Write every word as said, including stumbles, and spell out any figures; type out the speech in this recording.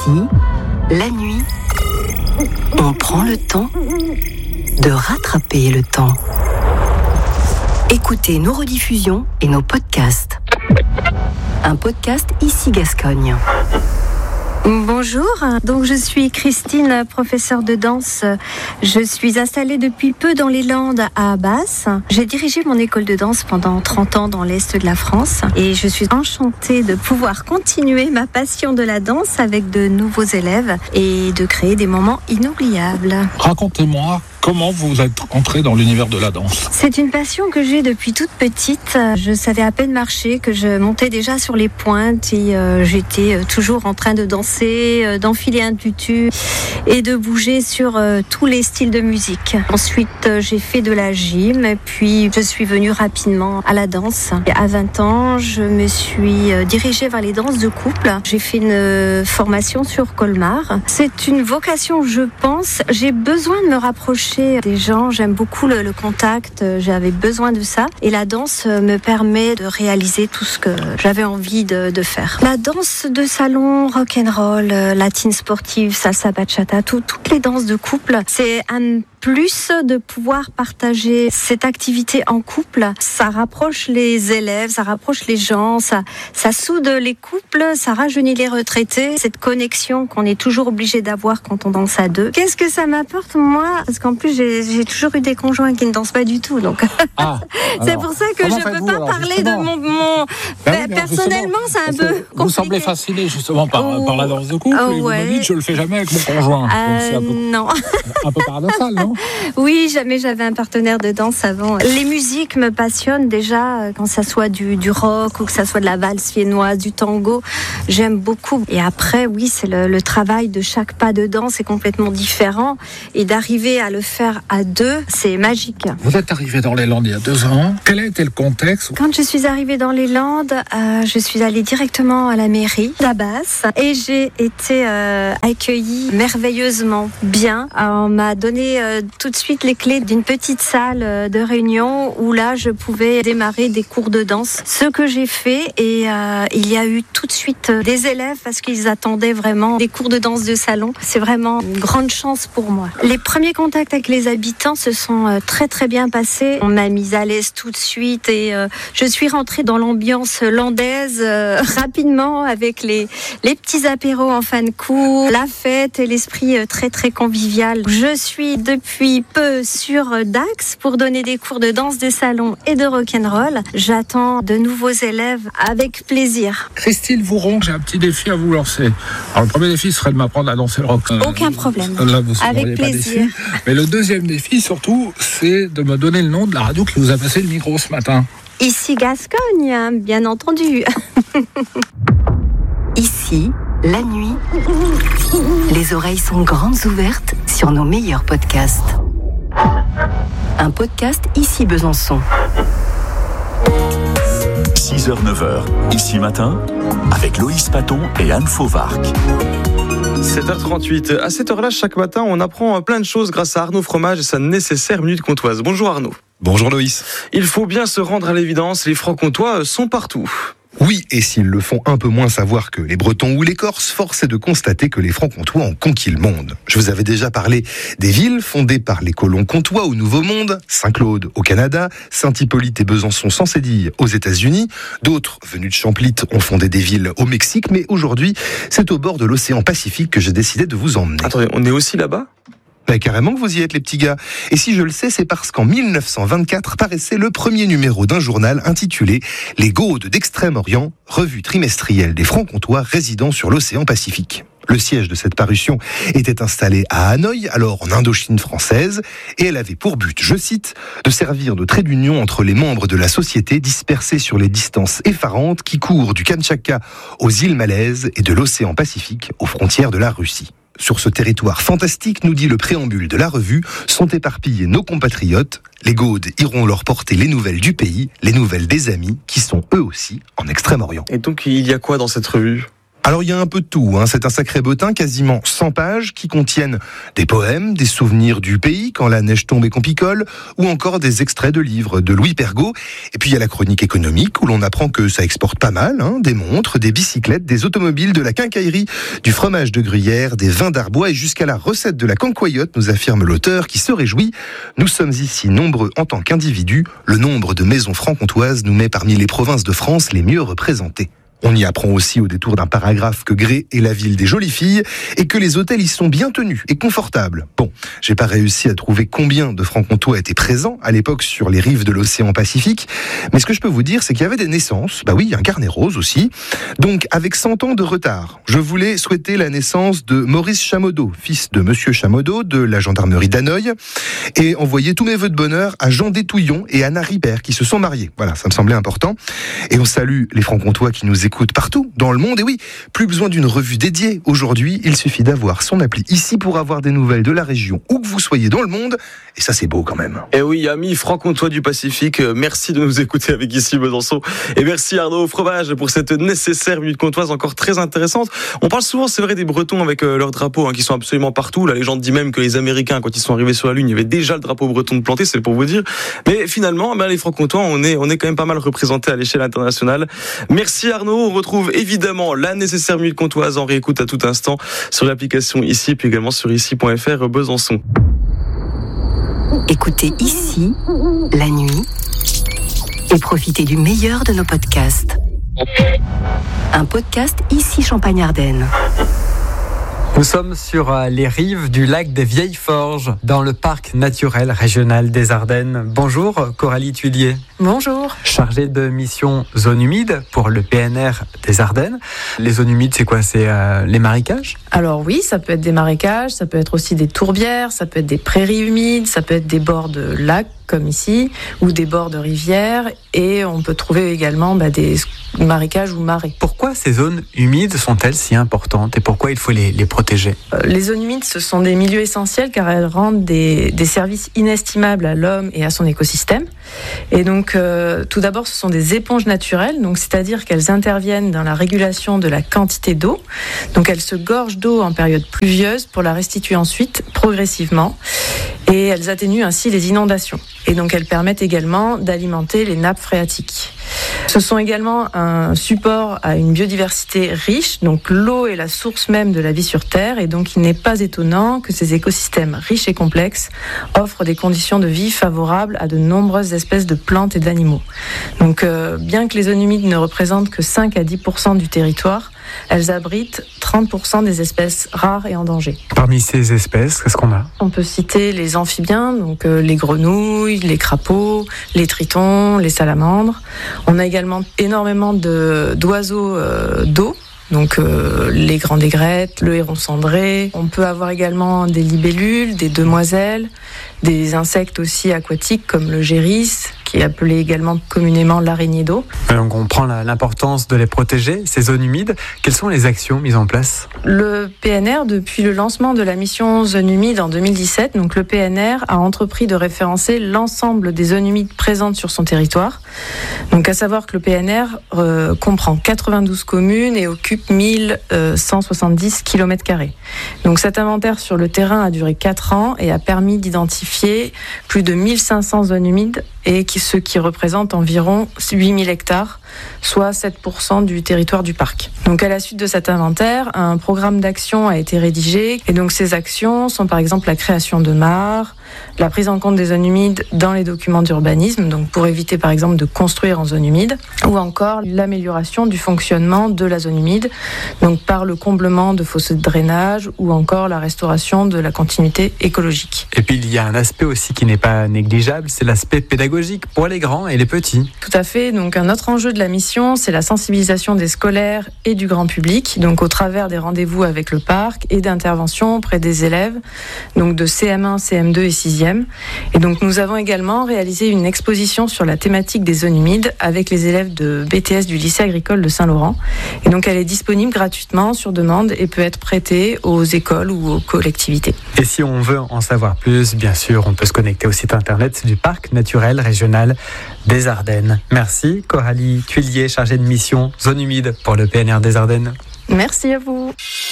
Ici, la nuit, on prend le temps de rattraper le temps. Écoutez nos rediffusions et nos podcasts. Un podcast Ici Gascogne. Bonjour, donc je suis Christine, professeure de danse. Je suis installée depuis peu dans les Landes à Abbas. J'ai dirigé mon école de danse pendant trente ans dans l'Est de la France et je suis enchantée de pouvoir continuer ma passion de la danse avec de nouveaux élèves et de créer des moments inoubliables. Racontez-moi comment vous êtes entrée dans l'univers de la danse. C'est une passion que j'ai depuis toute petite. Je savais à peine marcher, que je montais déjà sur les pointes et euh, j'étais toujours en train de danser, euh, d'enfiler un tutu et de bouger sur euh, tous les styles de musique. Ensuite, euh, j'ai fait de la gym et puis je suis venue rapidement à la danse. Et à vingt ans, je me suis euh, dirigée vers les danses de couple. J'ai fait une euh, formation sur Colmar. C'est une vocation, je pense. J'ai besoin de me rapprocher des gens, j'aime beaucoup le, le contact, j'avais besoin de ça et la danse me permet de réaliser tout ce que j'avais envie de, de faire. La danse de salon, rock'n'roll, latine sportive, salsa, bachata, tout, toutes les danses de couple, c'est un plus de pouvoir partager cette activité en couple. Ça rapproche les élèves, ça rapproche les gens, ça, ça soude les couples, ça rajeunit les retraités. Cette connexion qu'on est toujours obligé d'avoir quand on danse à deux. Qu'est-ce que ça m'apporte, moi ? Parce qu'en plus, j'ai, j'ai toujours eu des conjoints qui ne dansent pas du tout. Donc, ah, c'est alors, pour ça que je ne peux pas alors, parler de mon... mon... Ben oui, personnellement, c'est un peu compliqué. Vous semblez fasciné justement par, oh. par la danse de couple. Oh, et ouais. Vous me dites, je le fais jamais avec mon conjoint. Euh, donc c'est un peu, non. un peu paradoxal, non ? Oui, jamais j'avais un partenaire de danse avant. Les musiques me passionnent déjà, quand ça soit du, du rock ou que ça soit de la valse viennoise, du tango. J'aime beaucoup. Et après, oui, c'est le, le travail de chaque pas de danse est complètement différent. Et d'arriver à le faire à deux, c'est magique. Vous êtes arrivé dans les Landes il y a deux ans. Quel a été le contexte ? Quand je suis arrivée dans les Landes, euh, je suis allée directement à la mairie d'Abbas et j'ai été euh, accueillie merveilleusement bien. On m'a donné euh, tout de suite les clés d'une petite salle de réunion où là je pouvais démarrer des cours de danse. Ce que j'ai fait et euh, il y a eu tout de suite des élèves parce qu'ils attendaient vraiment des cours de danse de salon. C'est vraiment une grande chance pour moi. Les premiers contacts avec les habitants se sont très très bien passés. On m'a mise à l'aise tout de suite et euh, je suis rentrée dans l'ambiance landaise euh, rapidement avec les, les petits apéros en fin de cours, la fête et l'esprit euh, très très convivial. Je suis depuis peu sur Dax pour donner des cours de danse de salon et de rock'n'roll. J'attends de nouveaux élèves avec plaisir. Christine Vouron, j'ai un petit défi à vous lancer. Alors le premier défi serait de m'apprendre à danser le rock. Aucun problème. Là, vous avec plaisir. Pas Mais le deuxième défi surtout, c'est de me donner le nom de la radio qui vous a passé le micro ce matin. Ici Gascogne, bien entendu. Ici, la nuit, les oreilles sont grandes ouvertes sur nos meilleurs podcasts. Un podcast Ici Besançon. six heures neuf heures, Ici Matin, avec Loïs Paton et Anne Fauvarc. sept heures trente-huit. À cette heure-là, chaque matin, on apprend plein de choses grâce à Arnaud Fromage et sa nécessaire minute comtoise. Bonjour Arnaud. Bonjour Loïs. Il faut bien se rendre à l'évidence, les francs-comtois sont partout. Oui, et s'ils le font un peu moins savoir que les Bretons ou les Corses, force est de constater que les Francs-Comtois ont conquis le monde. Je vous avais déjà parlé des villes fondées par les colons comtois au Nouveau Monde, Saint-Claude au Canada, Saint-Hippolyte et Besançon sans cédille aux États-Unis. D'autres, venus de Champlitte, ont fondé des villes au Mexique, mais aujourd'hui, c'est au bord de l'océan Pacifique que j'ai décidé de vous emmener. Attendez, on est aussi là-bas ? Ben, carrément que vous y êtes les petits gars. Et si je le sais, c'est parce qu'en mille neuf cent vingt-quatre paraissait le premier numéro d'un journal intitulé « Les Gaudes d'Extrême-Orient, revue trimestrielle des Francs-Comtois résidant sur l'océan Pacifique ». Le siège de cette parution était installé à Hanoï, alors en Indochine française, et elle avait pour but, je cite, de servir de trait d'union entre les membres de la société dispersés sur les distances effarantes qui courent du Kamtchatka aux îles Malaises et de l'océan Pacifique aux frontières de la Russie. Sur ce territoire fantastique, nous dit le préambule de la revue, sont éparpillés nos compatriotes. Les Gaudes iront leur porter les nouvelles du pays, les nouvelles des amis, qui sont eux aussi en Extrême-Orient. Et donc, il y a quoi dans cette revue ? Alors il y a un peu de tout, hein. C'est un sacré bottin, quasiment cent pages, qui contiennent des poèmes, des souvenirs du pays, quand la neige tombe et qu'on picole, ou encore des extraits de livres de Louis Pergaud. Et puis il y a la chronique économique, où l'on apprend que ça exporte pas mal, hein. Des montres, des bicyclettes, des automobiles, de la quincaillerie, du fromage de Gruyère, des vins d'Arbois, et jusqu'à la recette de la cancoyote, nous affirme l'auteur, qui se réjouit. Nous sommes ici nombreux en tant qu'individus, le nombre de maisons franc-comtoises nous met parmi les provinces de France les mieux représentées. On y apprend aussi au détour d'un paragraphe que Gré est la ville des jolies filles et que les hôtels y sont bien tenus et confortables. Bon, j'ai pas réussi à trouver combien de francs-comtois étaient présents à l'époque sur les rives de l'océan Pacifique, mais ce que je peux vous dire, c'est qu'il y avait des naissances. Bah oui, un carnet rose aussi. Donc, avec cent ans de retard, je voulais souhaiter la naissance de Maurice Chamodeau, fils de Monsieur Chamodeau de la gendarmerie d'Hanoï, et envoyer tous mes vœux de bonheur à Jean Détouillon et Anna Ribert qui se sont mariés. Voilà, ça me semblait important. Et on salue les francs-comtois qui nous écoutent partout dans le monde. Et oui, plus besoin d'une revue dédiée. Aujourd'hui, il suffit d'avoir son appli ici pour avoir des nouvelles de la région où que vous soyez dans le monde. Et ça, c'est beau quand même. Et oui, amis francs-comtois du Pacifique, merci de nous écouter avec Ici Besançon. Et merci Arnaud Fromage pour cette nécessaire minute comtoise encore très intéressante. On parle souvent, c'est vrai, des Bretons avec euh, leurs drapeaux hein, qui sont absolument partout. La légende dit même que les Américains, quand ils sont arrivés sur la Lune, il y avait déjà le drapeau breton de planté, c'est pour vous dire. Mais finalement, ben, les francs-comtois, on est, on est quand même pas mal représentés à l'échelle internationale. Merci Arnaud. On retrouve évidemment la nécessaire minute comtoise en réécoute à tout instant sur l'application Ici, puis également sur ici point f r Besançon. Écoutez Ici, la nuit, et profitez du meilleur de nos podcasts. Un podcast Ici Champagne-Ardenne. Nous sommes sur les rives du lac des Vieilles Forges, dans le parc naturel régional des Ardennes. Bonjour Coralie Tuillier. Bonjour. Chargée de mission zone humide pour le P N R des Ardennes. Les zones humides, c'est quoi ? C'est euh, les marécages ? Alors oui, ça peut être des marécages, ça peut être aussi des tourbières, ça peut être des prairies humides, ça peut être des bords de lacs comme ici, ou des bords de rivières, et on peut trouver également bah, des marécages ou marais. Pourquoi ces zones humides sont-elles si importantes et pourquoi il faut les, les protéger ? euh, Les zones humides, ce sont des milieux essentiels car elles rendent des, des services inestimables à l'homme et à son écosystème. Et donc, euh, tout d'abord, ce sont des éponges naturelles, donc c'est-à-dire qu'elles interviennent dans la régulation de la quantité d'eau. Donc, elles se gorgent d'eau en période pluvieuse pour la restituer ensuite progressivement. Et elles atténuent ainsi les inondations. Et donc elles permettent également d'alimenter les nappes phréatiques. Ce sont également un support à une biodiversité riche, donc l'eau est la source même de la vie sur Terre, et donc il n'est pas étonnant que ces écosystèmes riches et complexes offrent des conditions de vie favorables à de nombreuses espèces de plantes et d'animaux. Donc euh, bien que les zones humides ne représentent que cinq à dix pour cent du territoire, elles abritent trente pour cent des espèces rares et en danger. Parmi ces espèces, qu'est-ce qu'on a ? On peut citer les amphibiens, donc euh, les grenouilles, les crapauds, les tritons, les salamandres. On a également énormément de, d'oiseaux euh, d'eau, donc euh, les grandes aigrettes, le héron cendré. On peut avoir également des libellules, des demoiselles, des insectes aussi aquatiques comme le géris, qui est appelé également communément l'araignée d'eau. Donc on prend la, l'importance de les protéger, ces zones humides. Quelles sont les actions mises en place ? Le P N R, depuis le lancement de la mission Zones humides en deux mille dix-sept, donc le P N R a entrepris de référencer l'ensemble des zones humides présentes sur son territoire. Donc à savoir que le P N R euh, comprend quatre-vingt-douze communes et occupe mille cent soixante-dix kilomètres carrés. Donc cet inventaire sur le terrain a duré quatre ans et a permis d'identifier plus de mille cinq cents zones humides, et qui, ce qui représente environ huit mille hectares, soit sept pour cent du territoire du parc. Donc à la suite de cet inventaire, un programme d'action a été rédigé, et donc ces actions sont par exemple la création de mares, la prise en compte des zones humides dans les documents d'urbanisme, donc pour éviter par exemple de construire en zone humide, ou encore l'amélioration du fonctionnement de la zone humide, donc par le comblement de fossés de drainage, ou encore la restauration de la continuité écologique. Et puis il y a un aspect aussi qui n'est pas négligeable, c'est l'aspect pédagogique pour les grands et les petits. Tout à fait, donc un autre enjeu de la mission, c'est la sensibilisation des scolaires et du grand public, donc au travers des rendez-vous avec le parc et d'interventions auprès des élèves, donc de C M un, C M deux et sixième. Et donc nous avons également réalisé une exposition sur la thématique des zones humides avec les élèves de B T S du lycée agricole de Saint-Laurent. Et donc elle est disponible gratuitement sur demande et peut être prêtée aux écoles ou aux collectivités. Et si on veut en savoir plus, bien sûr, on peut se connecter au site internet du parc naturel régional des Ardennes. Merci Coralie Tuillier, chargée de mission zone humide pour le P N R des Ardennes. Merci à vous.